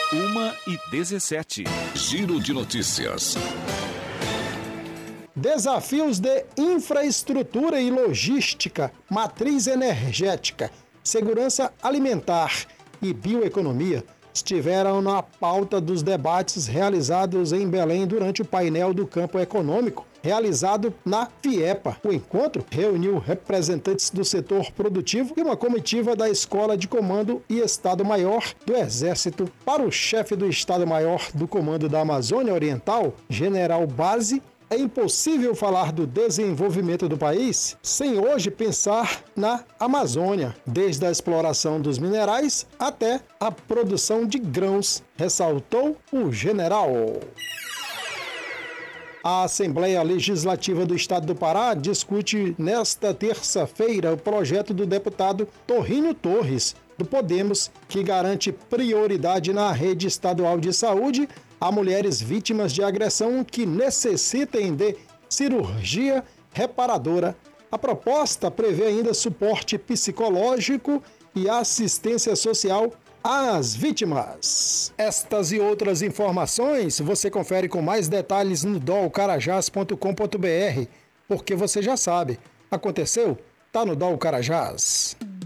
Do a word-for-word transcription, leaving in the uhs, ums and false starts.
uma e dezessete. Giro de notícias. Desafios de infraestrutura e logística, matriz energética, segurança alimentar e bioeconomia estiveram na pauta dos debates realizados em Belém durante o painel do campo econômico, realizado na FIEPA. O encontro reuniu representantes do setor produtivo e uma comitiva da Escola de Comando e Estado-Maior do Exército. Para o chefe do Estado-Maior do Comando da Amazônia Oriental, General Base, é impossível falar do desenvolvimento do país sem hoje pensar na Amazônia, desde a exploração dos minerais até a produção de grãos, ressaltou o general. A Assembleia Legislativa do Estado do Pará discute nesta terça-feira o projeto do deputado Torrinho Torres, do Podemos, que garante prioridade na rede estadual de saúde a mulheres vítimas de agressão que necessitem de cirurgia reparadora. A proposta prevê ainda suporte psicológico e assistência social às vítimas. Estas e outras informações você confere com mais detalhes no dol carajás ponto com ponto br, porque você já sabe, aconteceu? Tá no Dol Carajás.